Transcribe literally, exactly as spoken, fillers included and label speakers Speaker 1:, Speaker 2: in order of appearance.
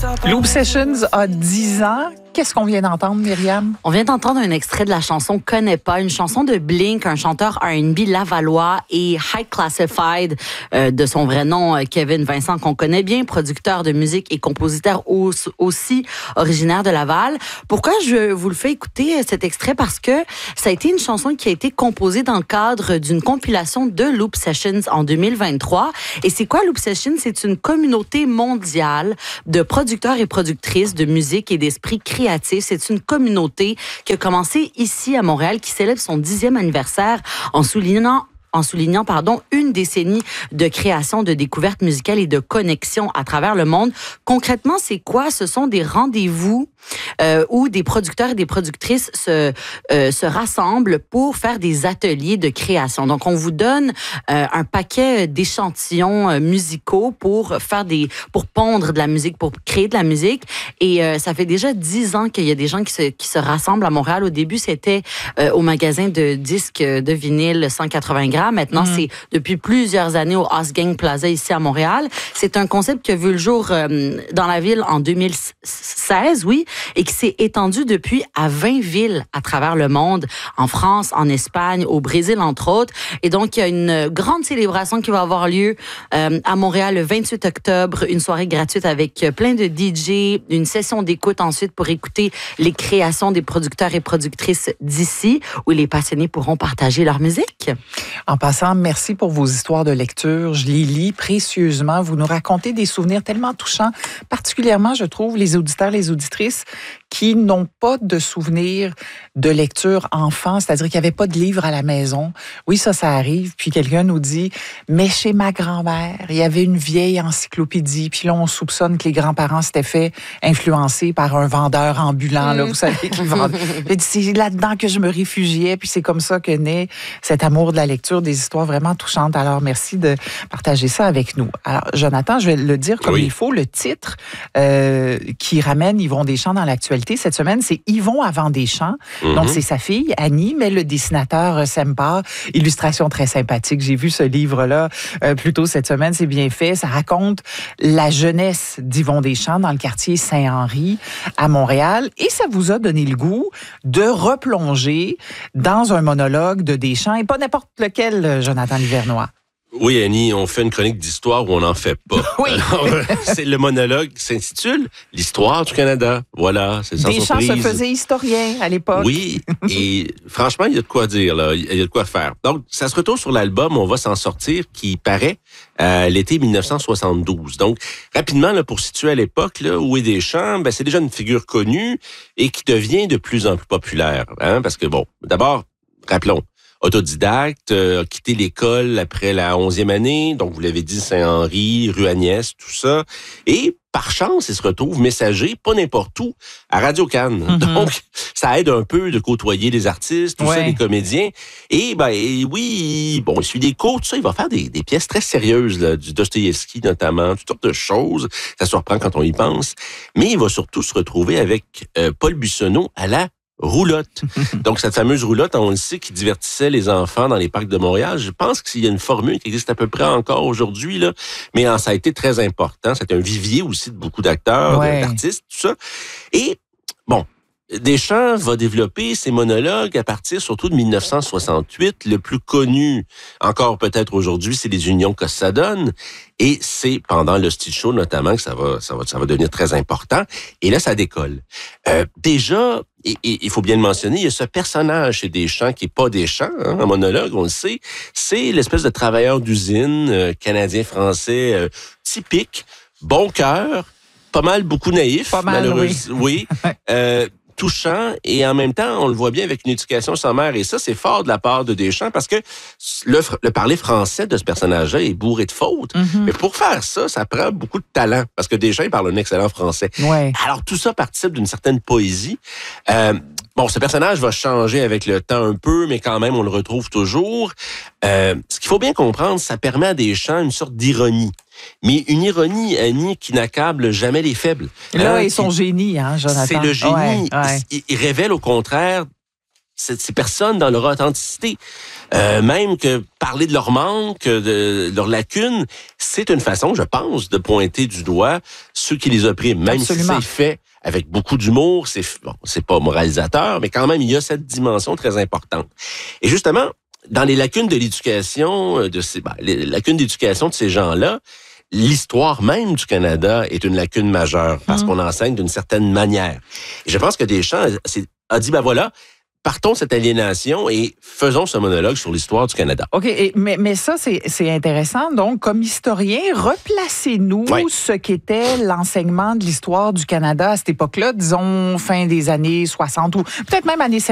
Speaker 1: Loop Sessions a dix ans. Qu'est-ce qu'on vient d'entendre, Myriam?
Speaker 2: On vient d'entendre un extrait de la chanson Connais pas, une chanson de Blink, un chanteur R and B lavallois et High Classified, euh, de son vrai nom, Kevin Vincent, qu'on connaît bien, producteur de musique et compositeur aussi originaire de Laval. Pourquoi je vous le fais écouter, cet extrait? Parce que ça a été une chanson qui a été composée dans le cadre d'une compilation de Loop Sessions en deux mille vingt-trois. Et c'est quoi Loop Sessions? C'est une communauté mondiale de producteurs et productrices de musique et d'esprit créatif. C'est une communauté qui a commencé ici à Montréal, qui célèbre son dixième anniversaire en soulignant en soulignant pardon, une décennie de création, de découverte musicale et de connexion à travers le monde. Concrètement, c'est quoi? Ce sont des rendez-vous euh, où des producteurs et des productrices se, euh, se rassemblent pour faire des ateliers de création. Donc, on vous donne euh, un paquet d'échantillons euh, musicaux pour faire des, pour pondre de la musique, pour créer de la musique. Et euh, ça fait déjà dix ans qu'il y a des gens qui se, qui se rassemblent à Montréal. Au début, c'était euh, au magasin de disques de vinyle cent quatre-vingts grammes. Maintenant, mmh. c'est depuis plusieurs années au Osgang Plaza ici à Montréal. C'est un concept qui a vu le jour euh, dans la ville en deux mille seize, oui, et qui s'est étendu depuis à vingt villes à travers le monde, en France, en Espagne, au Brésil, entre autres. Et donc, il y a une grande célébration qui va avoir lieu euh, à Montréal le vingt-huit octobre, une soirée gratuite avec plein de D J, une session d'écoute ensuite pour écouter les créations des producteurs et productrices d'ici, où les passionnés pourront partager leur musique.
Speaker 1: En passant, merci pour vos histoires de lecture. Je les lis précieusement. Vous nous racontez des souvenirs tellement touchants, particulièrement, je trouve, les auditeurs, les auditrices qui n'ont pas de souvenirs de lecture enfant, c'est-à-dire qu'il n'y avait pas de livre à la maison. Oui, ça, ça arrive. Puis quelqu'un nous dit, mais chez ma grand-mère, il y avait une vieille encyclopédie. Puis là, on soupçonne que les grands-parents s'étaient fait influencer par un vendeur ambulant, là, vous savez, qui vend. C'est là-dedans que je me réfugiais. Puis c'est comme ça que naît cet amour de la lecture, des histoires vraiment touchantes. Alors, merci de partager ça avec nous. Alors, Jonathan, je vais le dire comme oui. il faut. Le titre euh, qui ramène Yvon Deschamps dans l'actualité cette semaine, c'est Yvon avant Deschamps. Mm-hmm. Donc, c'est sa fille, Annie, mais le dessinateur Sempar. Illustration très sympathique. J'ai vu ce livre-là euh, plus tôt cette semaine. C'est bien fait. Ça raconte la jeunesse d'Yvon Deschamps dans le quartier Saint-Henri à Montréal. Et ça vous a donné le goût de replonger dans un monologue de Deschamps, et pas n'importe lequel, Jonathan Livernois.
Speaker 3: Oui, Annie, on fait une chronique d'histoire où on n'en fait pas.
Speaker 1: Oui.
Speaker 3: Alors, c'est le monologue qui s'intitule « L'histoire du Canada ». Voilà, c'est sans
Speaker 1: Deschamps
Speaker 3: surprise.
Speaker 1: se faisait historien à l'époque.
Speaker 3: Oui, et franchement, il y a de quoi dire, là. Il y a de quoi faire. Donc, ça se retrouve sur l'album « On va s'en sortir » qui paraît euh, l'été dix-neuf cent soixante-douze. Donc, rapidement, là, pour situer à l'époque, là, où est Deschamps, ben, c'est déjà une figure connue et qui devient de plus en plus populaire. Hein, parce que, bon, d'abord, rappelons, autodidacte, euh, a quitté l'école après la onzième année, donc vous l'avez dit, Saint-Henri, rue Agnès, tout ça. Et par chance, il se retrouve messager, pas n'importe où, à Radio-Cannes. Mm-hmm. Donc, ça aide un peu de côtoyer les artistes, tout ouais. ça, les comédiens. Et, ben, et oui, bon, il suit des cours, tout ça, il va faire des, des pièces très sérieuses, là, du Dostoïevski notamment, toutes sortes de choses. Ça surprend quand on y pense. Mais il va surtout se retrouver avec euh, Paul Buissonneau à la roulotte. Donc, cette fameuse roulotte, on le sait, qui divertissait les enfants dans les parcs de Montréal. Je pense qu'il y a une formule qui existe à peu près encore aujourd'hui, là. Mais hein, ça a été très important. C'est un vivier aussi de beaucoup d'acteurs, ouais. d'artistes, tout ça. Et, bon, Deschamps va développer ses monologues à partir surtout de dix-neuf cent soixante-huit. Le plus connu, encore peut-être aujourd'hui, c'est les Unions Costa Donne. Et c'est pendant le Stitch Show notamment que ça va, ça va, ça va devenir très important. Et là, ça décolle. Euh, déjà, et il faut bien le mentionner, il y a ce personnage chez Deschamps qui est pas Deschamps, hein, un monologue, on le sait. C'est l'espèce de travailleur d'usine euh, canadien-français euh, typique, bon cœur, pas mal beaucoup naïf,
Speaker 1: pas mal,
Speaker 3: malheureusement. Oui. oui. euh, touchant et en même temps, on le voit bien avec une éducation sommaire. Et ça, c'est fort de la part de Deschamps parce que le, le parler français de ce personnage-là est bourré de fautes. Mm-hmm. Mais pour faire ça, ça prend beaucoup de talent parce que Deschamps, il parle un excellent français.
Speaker 1: Ouais.
Speaker 3: Alors, tout ça participe d'une certaine poésie. Euh, Bon, ce personnage va changer avec le temps un peu, mais quand même, on le retrouve toujours. Euh, ce qu'il faut bien comprendre, ça permet à Deschamps une sorte d'ironie. Mais une ironie, Annie, qui n'accable jamais les faibles.
Speaker 1: Là,
Speaker 3: hein,
Speaker 1: et son
Speaker 3: qui...
Speaker 1: génie, hein, Jonathan.
Speaker 3: C'est le génie.
Speaker 1: Ouais, ouais.
Speaker 3: Il, il révèle, au contraire, ces, ces personnes dans leur authenticité. Euh, même que parler de leur manque, de, de leur lacune, c'est une façon, je pense, de pointer du doigt ceux qui les oppriment, même
Speaker 1: Absolument.
Speaker 3: si c'est fait avec beaucoup d'humour, c'est bon, c'est pas moralisateur, mais quand même, il y a cette dimension très importante. Et justement, dans les lacunes de l'éducation, de ces, ben, les lacunes d'éducation de ces gens-là, l'histoire même du Canada est une lacune majeure parce mmh. qu'on enseigne d'une certaine manière. Et je pense que Deschamps a dit, ben voilà, partons de cette aliénation et faisons ce monologue sur l'histoire du Canada.
Speaker 1: OK, et, mais, mais ça, c'est, c'est intéressant. Donc, comme historien, replacez-nous oui. ce qu'était l'enseignement de l'histoire du Canada à cette époque-là, disons fin des années soixante ou peut-être même années